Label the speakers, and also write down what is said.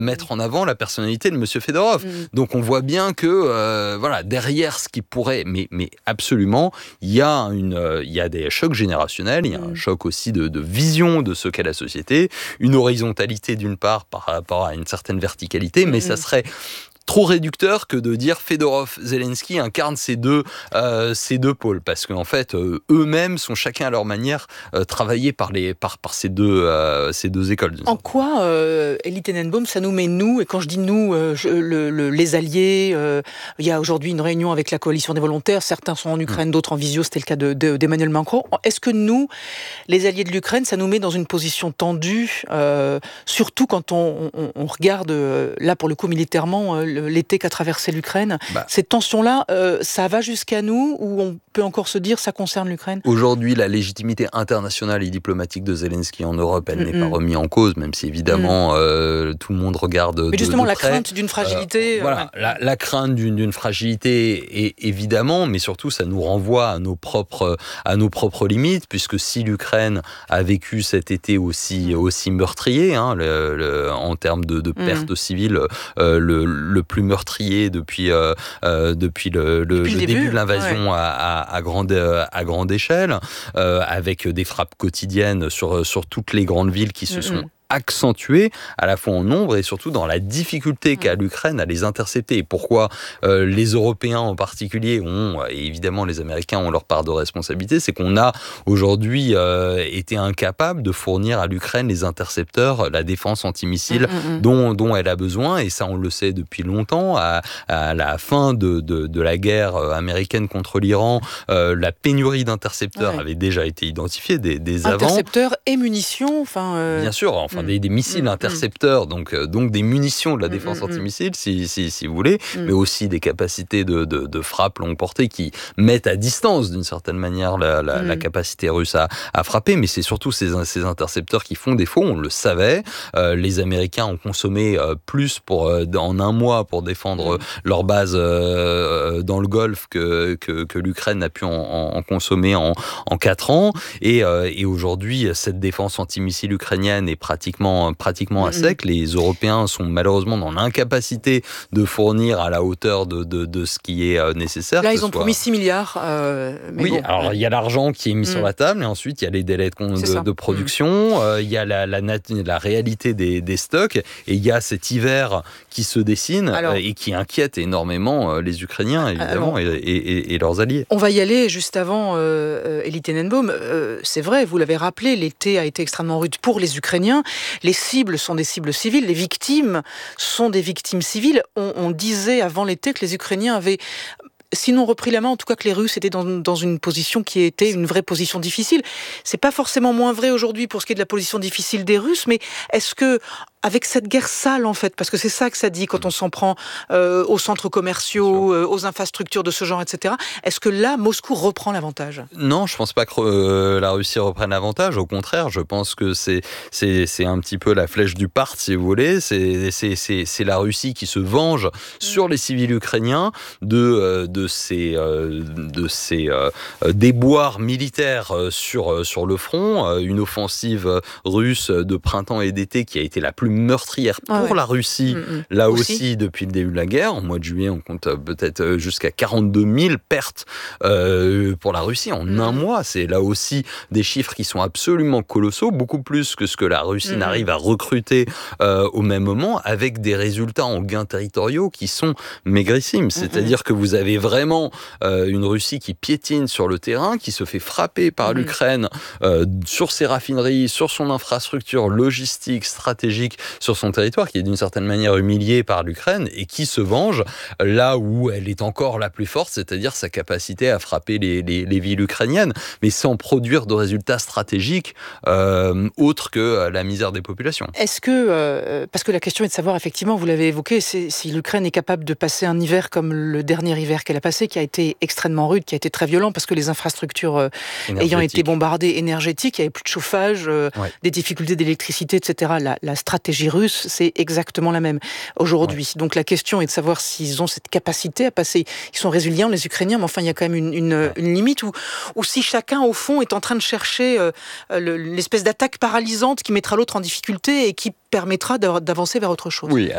Speaker 1: mettre en avant la personnalité de Monsieur Fedorov. Donc on voit bien que derrière ce qui pourrait, mais absolument, il y a des chocs générationnels, il y a un choc aussi de vision de ce qu'est la société, une horizontalité d'une part par rapport à une certaine verticalité, mais ça serait trop réducteur que de dire Fedorov-Zelensky incarne ces deux pôles, parce qu'en fait, eux-mêmes sont chacun à leur manière travaillés par ces deux écoles.
Speaker 2: En quoi, Elie Tenenbaum, ça nous met nous, et quand je dis nous, les alliés, il y a aujourd'hui une réunion avec la coalition des volontaires, certains sont en Ukraine, d'autres en visio, c'était le cas d'Emmanuel Macron. Est-ce que nous, les alliés de l'Ukraine, ça nous met dans une position tendue, surtout quand on regarde, là pour le coup militairement, l'été qu'a traversé l'Ukraine. Ces tensions-là, ça va jusqu'à nous, ou on peut encore se dire ça concerne l'Ukraine ?
Speaker 1: Aujourd'hui, la légitimité internationale et diplomatique de Zelensky en Europe, elle n'est pas remise en cause, même si évidemment tout le monde regarde.
Speaker 2: Mais justement,
Speaker 1: de près.
Speaker 2: La crainte d'une fragilité.
Speaker 1: La crainte d'une fragilité, et évidemment, mais surtout, ça nous renvoie à nos propres limites, puisque si l'Ukraine a vécu cet été aussi meurtrier, en termes de pertes civiles, le plus meurtrier depuis le début de l'invasion à grande échelle, avec des frappes quotidiennes sur toutes les grandes villes qui se sont accentué à la fois en nombre et surtout dans la difficulté qu'a l'Ukraine à les intercepter. Et pourquoi les Européens en particulier et évidemment les Américains ont leur part de responsabilité, c'est qu'on a aujourd'hui été incapable de fournir à l'Ukraine les intercepteurs, la défense antimissile dont elle a besoin, et ça on le sait depuis longtemps. À la fin de la guerre américaine contre l'Iran, la pénurie d'intercepteurs avait déjà été identifiée dès avant.
Speaker 2: Intercepteurs et munitions,
Speaker 1: bien sûr, des missiles intercepteurs, donc des munitions de la défense antimissile, si vous voulez, mais aussi des capacités de frappe longue portée qui mettent à distance, d'une certaine manière, la capacité russe à frapper. Mais c'est surtout ces intercepteurs qui font défaut, on le savait. Les Américains ont consommé plus en un mois pour défendre leur base dans le Golfe que l'Ukraine a pu en consommer en 4 ans. Et aujourd'hui, cette défense antimissile ukrainienne est pratiquement à sec. Les Européens sont malheureusement dans l'incapacité de fournir à la hauteur de ce qui est nécessaire.
Speaker 2: Là, ils ont promis 6 milliards.
Speaker 1: Alors il y a l'argent qui est mis sur la table, et ensuite il y a les délais de production, il y a la réalité des stocks, et il y a cet hiver qui se dessine et qui inquiète énormément les Ukrainiens, évidemment, et leurs alliés.
Speaker 2: On va y aller juste avant, Elie Tenenbaum. C'est vrai, vous l'avez rappelé, l'été a été extrêmement rude pour les Ukrainiens. Les cibles sont des cibles civiles, les victimes sont des victimes civiles. On disait avant l'été que les Ukrainiens avaient, sinon repris la main, en tout cas que les Russes étaient dans une position qui était une vraie position difficile. C'est pas forcément moins vrai aujourd'hui pour ce qui est de la position difficile des Russes, mais est-ce que, avec cette guerre sale, en fait, parce que c'est ça que ça dit quand on s'en prend aux centres commerciaux, aux infrastructures de ce genre, etc., est-ce que là, Moscou reprend l'avantage ?
Speaker 1: Non, je pense pas que la Russie reprenne l'avantage. Au contraire, je pense que c'est un petit peu la flèche du part, si vous voulez. C'est la Russie qui se venge sur les civils ukrainiens de ces déboires militaires sur le front. Une offensive russe de printemps et d'été qui a été la plus meurtrière pour la Russie, là aussi depuis le début de la guerre. En mois de juillet, on compte peut-être jusqu'à 42 000 pertes pour la Russie en un mois. C'est là aussi des chiffres qui sont absolument colossaux, beaucoup plus que ce que la Russie n'arrive à recruter au même moment, avec des résultats en gains territoriaux qui sont maigrissimes. C'est-à-dire que vous avez vraiment une Russie qui piétine sur le terrain, qui se fait frapper par l'Ukraine sur ses raffineries, sur son infrastructure logistique, stratégique, sur son territoire, qui est d'une certaine manière humiliée par l'Ukraine, et qui se venge là où elle est encore la plus forte, c'est-à-dire sa capacité à frapper les villes ukrainiennes, mais sans produire de résultats stratégiques autres que la misère des populations.
Speaker 2: Est-ce que, parce que la question est de savoir, effectivement, vous l'avez évoqué, si l'Ukraine est capable de passer un hiver comme le dernier hiver qu'elle a passé, qui a été extrêmement rude, qui a été très violent, parce que les infrastructures ayant été bombardées, énergétiques, il n'y avait plus de chauffage, des difficultés d'électricité, etc. La stratégie russe, c'est exactement la même aujourd'hui. Donc la question est de savoir s'ils ont cette capacité à passer. Ils sont résilients, les Ukrainiens, mais enfin il y a quand même une limite où si chacun, au fond, est en train de chercher l'espèce d'attaque paralysante qui mettra l'autre en difficulté et qui permettra d'avancer vers autre chose.
Speaker 1: Oui,